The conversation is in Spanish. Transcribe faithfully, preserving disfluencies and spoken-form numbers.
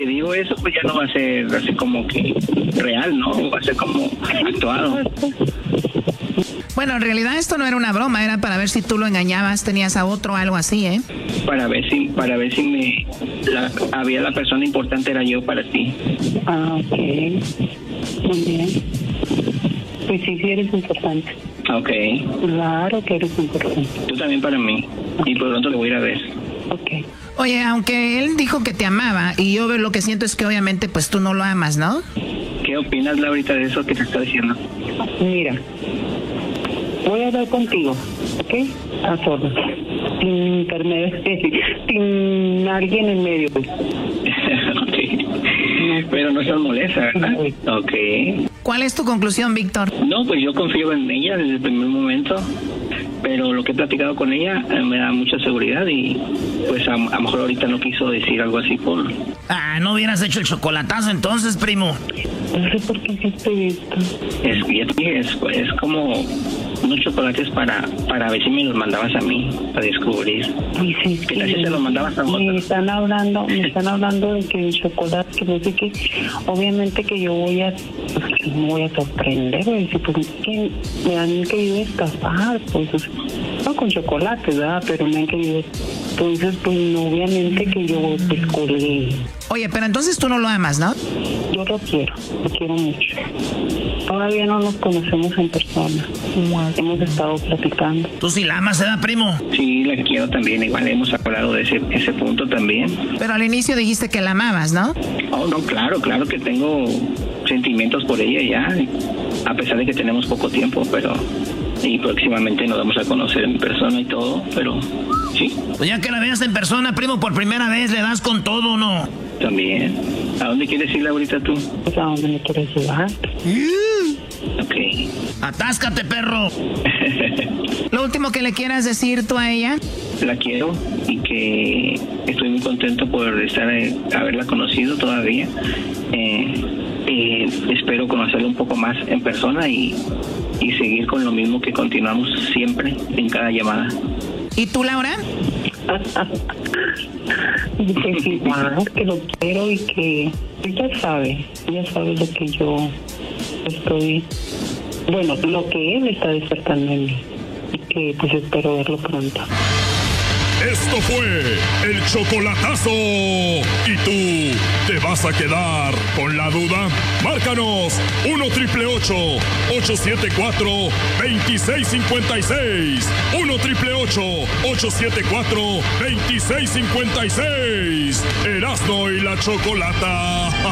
digo eso, pues ya no va a ser así como que real, ¿no? Va a ser como actuado. Bueno, en realidad esto no era una broma, era para ver si tú lo engañabas, tenías a otro, algo así, ¿eh? Para ver si, para ver si me, la, había la persona importante era yo para ti. Ah, ok. Muy bien. Pues sí, sí eres importante. Ok. Claro que eres importante. Tú también para mí. Y por pronto le voy a ir a ver. Ok. Oye, aunque él dijo que te amaba, y yo lo que siento es que obviamente pues tú no lo amas, ¿no? ¿Qué opinas, Laurita, de eso que te está diciendo? Mira, voy a hablar contigo, ¿ok? A solas. Sin intermedio, sin alguien en medio. Okay. Pero no se molesta, ¿verdad? Ok. ¿Cuál es tu conclusión, Víctor? No, pues yo confío en ella desde el primer momento, pero lo que he platicado con ella eh, me da mucha seguridad y pues a, a lo mejor ahorita no quiso decir algo así por... Ah, no hubieras hecho el chocolatazo entonces, primo. No sé por qué hiciste esto. Es, es, es como unos chocolates para, para ver si me los mandabas a mí, para descubrir. Ay, sí, ¿Qué tal si se los mandabas a otros? Me están hablando, me están hablando de que el chocolate, que no sé qué. Obviamente que yo voy a, pues, me voy a sorprender, voy a decir, pues es que me han querido estafar, pues, no con chocolate, ¿verdad? Pero me han querido. Entonces, pues, no, obviamente que yo pues colgué. Oye, pero entonces tú no lo amas, ¿no? Yo lo quiero, lo quiero mucho. Todavía no nos conocemos en persona. Hemos estado platicando. ¿Tú sí la amas, ¿verdad, primo? Sí, la quiero también. Igual hemos hablado de ese, ese punto también. Pero al inicio dijiste que la amabas, ¿no? Oh, no, claro, claro que tengo sentimientos por ella ya, a pesar de que tenemos poco tiempo, pero... Y próximamente nos vamos a conocer en persona y todo, pero sí. Pues ya que la veas en persona, primo, por primera vez, ¿le das con todo o no? También. ¿A dónde quieres ir ahorita tú? Pues a dónde me quieres llevar. Ok. ¡Atáscate, perro! Lo último que le quieras decir tú a ella. La quiero y que estoy muy contento por estar eh, haberla conocido todavía. Eh, eh, espero conocerla un poco más en persona y, y seguir con lo mismo que continuamos siempre en cada llamada. ¿Y tú, Laura? Pues igual, que lo quiero y que ella sabe, ella sabe lo que yo estoy, bueno, lo que él está despertando en mí y que pues espero verlo pronto. Esto fue el chocolatazo. ¿Y tú te vas a quedar con la duda? Márcanos uno triple ocho, ocho siete cuatro, dos seis cinco seis. uno triple ocho, ocho siete cuatro, dos seis cinco seis. Erasmo y la Chocolata.